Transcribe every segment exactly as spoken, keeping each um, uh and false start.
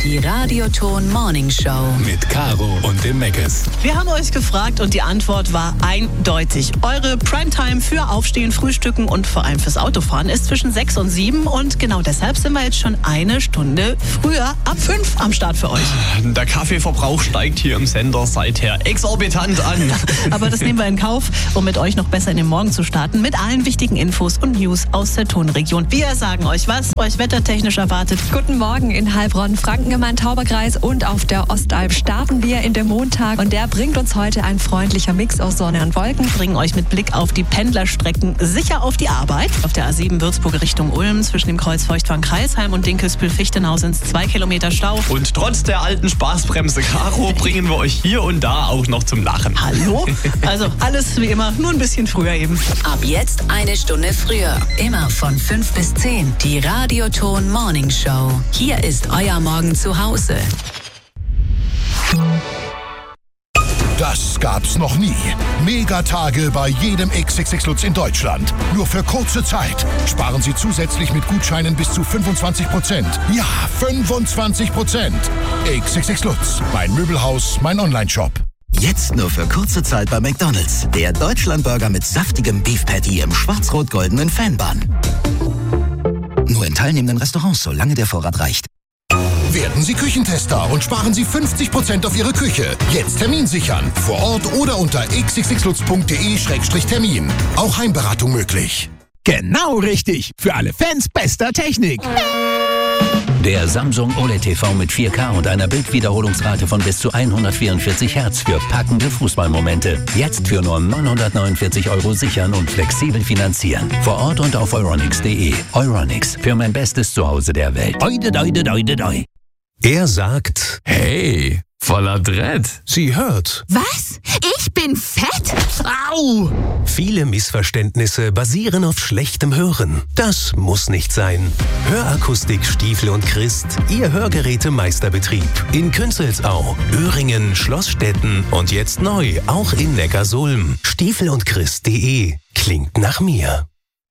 Die Radioton Morning Show. Mit Caro und dem Meckes. Wir haben euch gefragt und die Antwort war eindeutig. Eure Primetime für Aufstehen, Frühstücken und vor allem fürs Autofahren ist zwischen sechs und sieben. Und genau deshalb sind wir jetzt schon eine Stunde früher, ab fünf am Start für euch. Der Kaffeeverbrauch steigt hier im Sender seither exorbitant an. Aber das nehmen wir in Kauf, um mit euch noch besser in den Morgen zu starten. Mit allen wichtigen Infos und News aus der Tonregion. Wir sagen euch, was euch wettertechnisch erwartet. Guten Morgen in Heilbronn, Franken im Main-Tauber-Kreis und auf der Ostalb starten wir in den Montag. Und der bringt uns heute ein freundlicher Mix aus Sonne und Wolken. Bringen euch mit Blick auf die Pendlerstrecken sicher auf die Arbeit. Auf der A sieben Würzburg Richtung Ulm zwischen dem Kreuz Feuchtwangen-Kreisheim und Dinkelsbühl-Fichtenau sind es zwei Kilometer Stau. Und trotz der alten Spaßbremse Caro bringen wir euch hier und da auch noch zum Lachen. Hallo? Also alles wie immer, nur ein bisschen früher eben. Ab jetzt eine Stunde früher. Immer von fünf bis zehn. Die Radioton Morning Show. Hier ist euer Morgen zu Hause. Das gab's noch nie. Megatage bei jedem X X X Lutz in Deutschland. Nur für kurze Zeit. Sparen Sie zusätzlich mit Gutscheinen bis zu fünfundzwanzig Prozent. Ja, fünfundzwanzig Prozent. X X X Lutz. Mein Möbelhaus, mein Onlineshop. Jetzt nur für kurze Zeit bei McDonald's. Der Deutschlandburger mit saftigem Beef Patty im schwarz-rot-goldenen Fanbun. Nur in teilnehmenden Restaurants, solange der Vorrat reicht. Werden Sie Küchentester und sparen Sie fünfzig Prozent auf Ihre Küche. Jetzt Termin sichern. Vor Ort oder unter x x x lutz punkt d e Schrägstrich Termin. Auch Heimberatung möglich. Genau richtig. Für alle Fans bester Technik. Der Samsung O L E D T V mit vier K und einer Bildwiederholungsrate von bis zu hundertvierundvierzig Hertz für packende Fußballmomente. Jetzt für nur neunhundertneunundvierzig Euro sichern und flexibel finanzieren. Vor Ort und auf euronics punkt d e. Euronics, für mein bestes Zuhause der Welt. Oide, doide, doide, doi. Er sagt, hey, voller Dread. Sie hört. Was? Ich bin fett? Au! Viele Missverständnisse basieren auf schlechtem Hören. Das muss nicht sein. Hörakustik Stiefel und Christ, Ihr Hörgeräte-Meisterbetrieb. In Künzelsau, Öhringen, Schlossstetten und jetzt neu auch in Neckarsulm. Stiefel und Christ punkt d e. Klingt nach mir.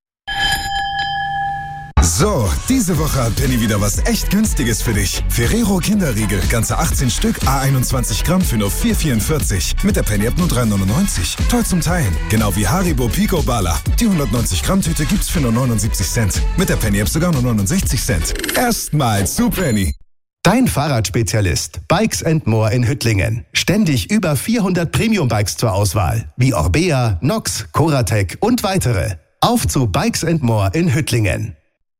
So, diese Woche hat Penny wieder was echt Günstiges für dich. Ferrero Kinderriegel, ganze achtzehn Stück, à einundzwanzig Gramm für nur vier vierundvierzig. Mit der Penny App nur drei neunundneunzig. Toll zum Teilen. Genau wie Haribo Pico Bala. Die hundertneunzig Gramm Tüte gibt's für nur neunundsiebzig Cent. Mit der Penny App sogar nur neunundsechzig Cent. Erstmal zu Penny. Dein Fahrradspezialist Bikes and More in Hüttlingen. Ständig über vierhundert Premium-Bikes zur Auswahl. Wie Orbea, Nox, Coratec und weitere. Auf zu Bikes and More in Hüttlingen.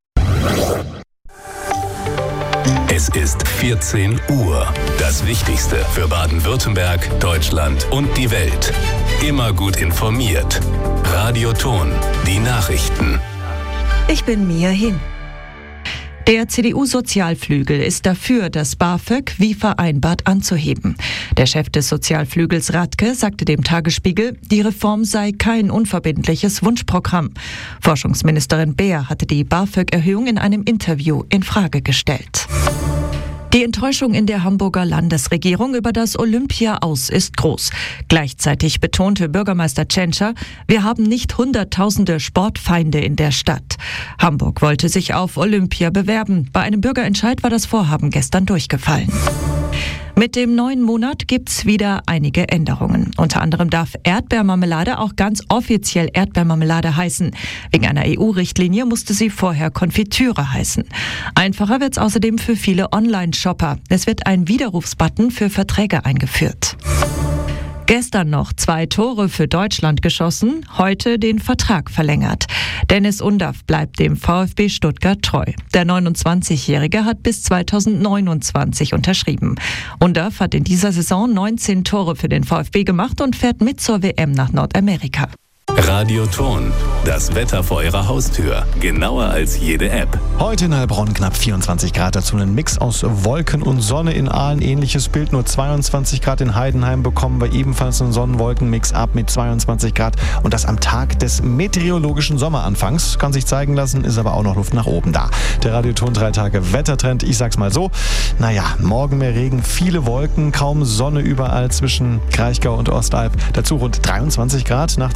Es ist vierzehn Uhr. Das Wichtigste für Baden-Württemberg, Deutschland und die Welt. Immer gut informiert. Radioton, die Nachrichten. Ich bin Mia Hin. Der C D U-Sozialflügel ist dafür, das BAföG wie vereinbart anzuheben. Der Chef des Sozialflügels Radke sagte dem Tagesspiegel, die Reform sei kein unverbindliches Wunschprogramm. Forschungsministerin Beer hatte die BAföG-Erhöhung in einem Interview in Frage gestellt. Die Enttäuschung in der Hamburger Landesregierung über das Olympia-Aus ist groß. Gleichzeitig betonte Bürgermeister Tschentscher, wir haben nicht Hunderttausende Sportfeinde in der Stadt. Hamburg wollte sich auf Olympia bewerben. Bei einem Bürgerentscheid war das Vorhaben gestern durchgefallen. Mit dem neuen Monat gibt's wieder einige Änderungen. Unter anderem darf Erdbeermarmelade auch ganz offiziell Erdbeermarmelade heißen. Wegen einer E U-Richtlinie musste sie vorher Konfitüre heißen. Einfacher wird's außerdem für viele Online-Shopper. Es wird ein Widerrufsbutton für Verträge eingeführt. Gestern noch zwei Tore für Deutschland geschossen, heute den Vertrag verlängert. Dennis Undaff bleibt dem VfB Stuttgart treu. Der neunundzwanzigjährige hat bis zweitausendneunundzwanzig unterschrieben. Undaff hat in dieser Saison neunzehn Tore für den VfB gemacht und fährt mit zur W M nach Nordamerika. Radioton, das Wetter vor Ihrer Haustür. Genauer als jede App. Heute in Heilbronn knapp vierundzwanzig Grad, dazu ein Mix aus Wolken und Sonne. In Aalen ähnliches Bild, nur zweiundzwanzig Grad. In Heidenheim bekommen wir ebenfalls einen Sonnenwolkenmix ab mit zweiundzwanzig Grad. Und das am Tag des meteorologischen Sommeranfangs. Kann sich zeigen lassen, ist aber auch noch Luft nach oben da. Der Radioton drei Tage Wettertrend, ich sag's mal so. Naja, morgen mehr Regen, viele Wolken, kaum Sonne überall zwischen Kraichgau und Ostalb. Dazu rund dreiundzwanzig Grad, nachts geht's runter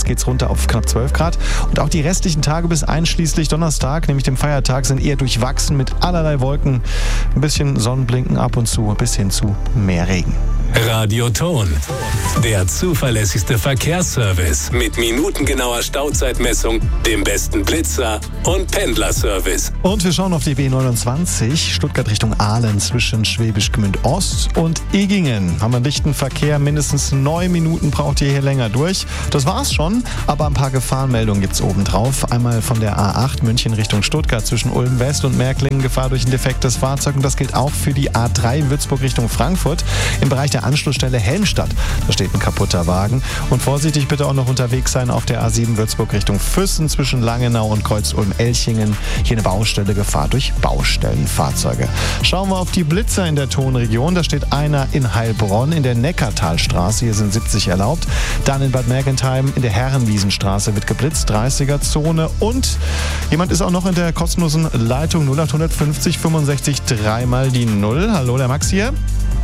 runter auf knapp zwölf Grad. Und auch die restlichen Tage bis einschließlich Donnerstag, nämlich dem Feiertag, sind eher durchwachsen mit allerlei Wolken. Ein bisschen Sonnenblinken ab und zu, bis hin zu mehr Regen. Radioton, der zuverlässigste Verkehrsservice mit minutengenauer Stauzeitmessung, dem besten Blitzer und Pendlerservice. Und wir schauen auf die B neunundzwanzig, Stuttgart Richtung Aalen zwischen Schwäbisch Gmünd Ost und Egingen. Haben wir dichten Verkehr, mindestens neun Minuten braucht ihr hier länger durch. Das war's schon, aber ein paar Gefahrenmeldungen gibt's obendrauf. Einmal von der A acht München Richtung Stuttgart zwischen Ulm West und Märklingen, Gefahr durch ein defektes Fahrzeug. Und das gilt auch für die A drei Würzburg Richtung Frankfurt. Im Bereich der Anschlussstelle Helmstadt, da steht ein kaputter Wagen. Und vorsichtig bitte auch noch unterwegs sein auf der A sieben Würzburg Richtung Füssen zwischen Langenau und Kreuz-Ulm-Elchingen. Hier eine Baustelle, Gefahr durch Baustellenfahrzeuge. Schauen wir auf die Blitzer in der Tonregion. Da steht einer in Heilbronn in der Neckartalstraße. Hier sind siebzig erlaubt. Dann in Bad Mergentheim in der Herrenwiesenstraße wird geblitzt, dreißiger-Zone. Und jemand ist auch noch in der kostenlosen Leitung null acht fünfzig fünfundsechzig dreimal die null. Hallo, der Max hier.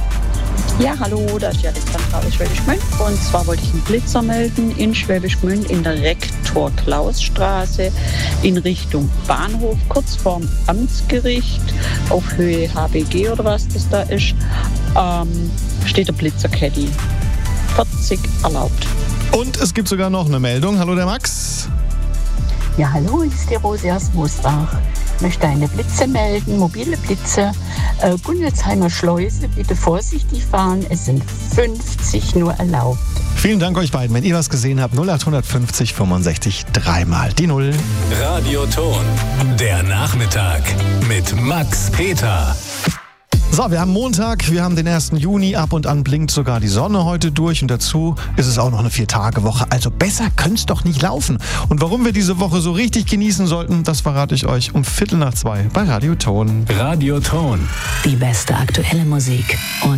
Ja, hallo, da ist die Alexandra aus Schwäbisch Gmünd. Und zwar wollte ich einen Blitzer melden in Schwäbisch Gmünd in der Rektor-Klaus-Straße in Richtung Bahnhof, kurz vorm Amtsgericht, auf Höhe H B G oder was das da ist, ähm, steht der Blitzercaddy. vierzig erlaubt. Und es gibt sogar noch eine Meldung. Hallo, der Max. Ja, hallo, hier ist die Rose aus Moosbach. Ich möchte eine Blitze melden, mobile Blitze. Äh, Gundelsheimer Schleuse, bitte vorsichtig fahren. Es sind fünfzig nur erlaubt. Vielen Dank euch beiden. Wenn ihr was gesehen habt, null acht fünfzig fünfundsechzig dreimal die null. Radioton, der Nachmittag mit Max Peter. So, wir haben Montag, wir haben den ersten Juni, ab und an blinkt sogar die Sonne heute durch und dazu ist es auch noch eine Vier-Tage-Woche, also besser könnte es doch nicht laufen. Und warum wir diese Woche so richtig genießen sollten, das verrate ich euch um Viertel nach zwei bei Radioton. Radioton. Die beste aktuelle Musik und